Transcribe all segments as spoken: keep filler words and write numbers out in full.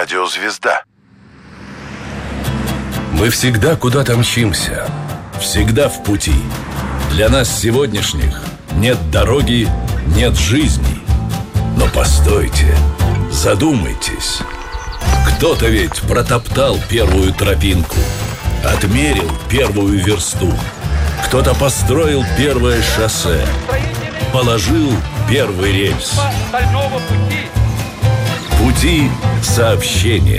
Радио «Звезда». Мы всегда куда-то мчимся, всегда в пути. Для нас сегодняшних нет дороги, нет жизни. Но постойте, задумайтесь. Кто-то ведь протоптал первую тропинку, отмерил первую версту. Кто-то построил первое шоссе, положил первый рельс. Пути сообщения.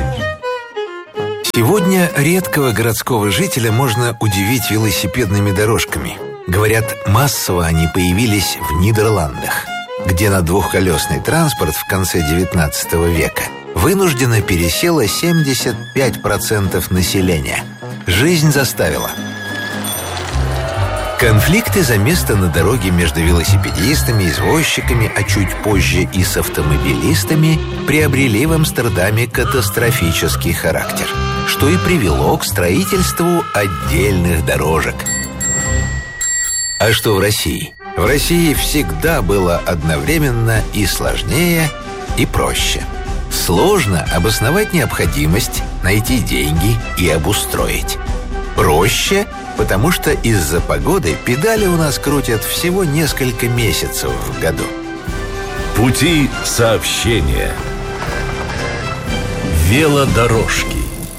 Сегодня редкого городского жителя можно удивить велосипедными дорожками. Говорят, массово они появились в Нидерландах, где на двухколесный транспорт в конце девятнадцатого века вынужденно пересело семьдесят пять процентов населения. Жизнь заставила. Конфликты за место на дороге между велосипедистами, извозчиками, а чуть позже и с автомобилистами приобрели в Амстердаме катастрофический характер, что и привело к строительству отдельных дорожек. А что в России? В России всегда было одновременно и сложнее, и проще. Сложно обосновать необходимость, найти деньги и обустроить. Проще, потому что из-за погоды педали у нас крутят всего несколько месяцев в году. Пути сообщения. Велодорожки.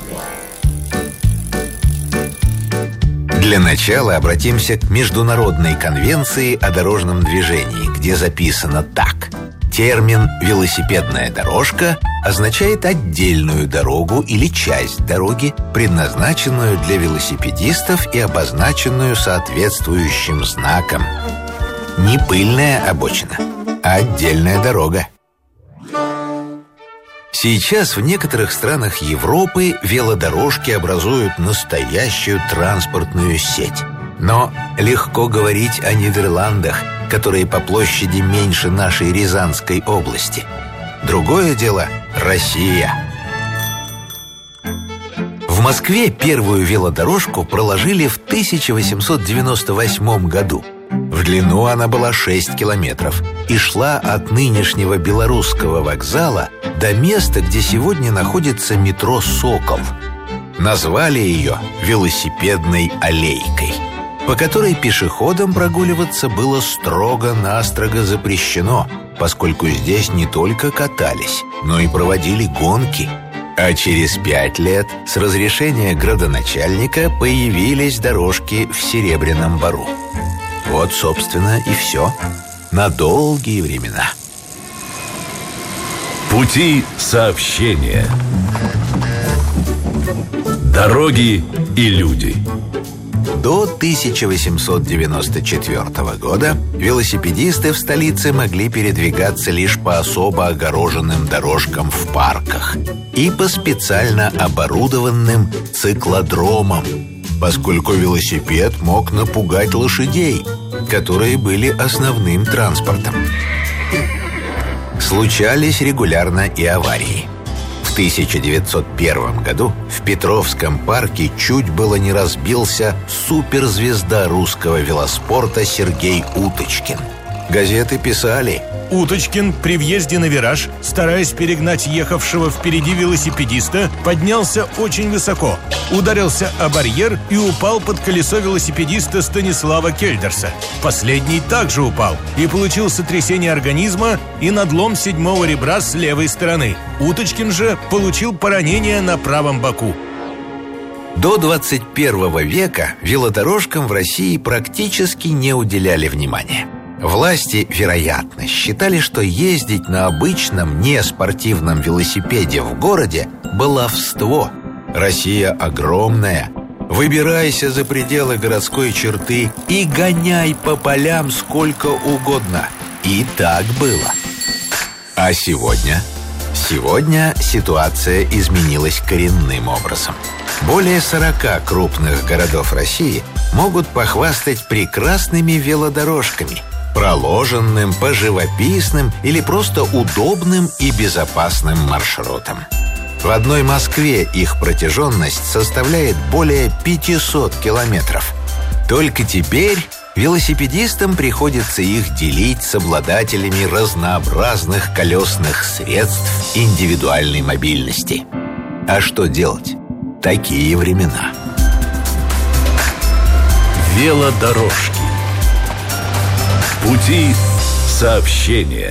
Для начала обратимся к Международной конвенции о дорожном движении, где записано так. Термин «велосипедная дорожка» означает отдельную дорогу или часть дороги, предназначенную для велосипедистов и обозначенную соответствующим знаком. Не пыльная обочина, а отдельная дорога. Сейчас в некоторых странах Европы велодорожки образуют настоящую транспортную сеть. Но легко говорить о Нидерландах, которые по площади меньше нашей Рязанской области. Другое дело – Россия. В Москве первую велодорожку проложили в тысяча восемьсот девяносто восьмом году. В длину она была шесть километров и шла от нынешнего Белорусского вокзала до места, где сегодня находится метро «Сокол». Назвали ее велосипедной аллейкой, по которой пешеходам прогуливаться было строго-настрого запрещено, поскольку здесь не только катались, но и проводили гонки. А через пять лет с разрешения градоначальника появились дорожки в Серебряном Бору. Вот, собственно, и все. На долгие времена. Пути сообщения. Дороги и люди. До тысяча восемьсот девяносто четвёртого года велосипедисты в столице могли передвигаться лишь по особо огороженным дорожкам в парках и по специально оборудованным циклодромам, поскольку велосипед мог напугать лошадей, которые были основным транспортом. Случались регулярно и аварии. В тысяча девятьсот первом году в Петровском парке чуть было не разбился суперзвезда русского велоспорта Сергей Уточкин. Газеты писали: Уточкин при въезде на вираж, стараясь перегнать ехавшего впереди велосипедиста, поднялся очень высоко, ударился о барьер и упал под колесо велосипедиста Станислава Кельдерса. Последний также упал и получил сотрясение организма и надлом седьмого ребра с левой стороны. Уточкин же получил поранение на правом боку. До двадцать первого века велодорожкам в России практически не уделяли внимания. Власти, вероятно, считали, что ездить на обычном неспортивном велосипеде в городе – баловство. Россия огромная. Выбирайся за пределы городской черты и гоняй по полям сколько угодно. И так было. А сегодня? Сегодня ситуация изменилась коренным образом. Более сорока крупных городов России могут похвастать прекрасными велодорожками, проложенным по живописным или просто удобным и безопасным маршрутам. В одной Москве их протяженность составляет более пятисот километров. Только теперь Велосипедистам приходится их делить с обладателями разнообразных колесных средств индивидуальной мобильности. А что делать? Такие времена. Велодорожки. Пути сообщения.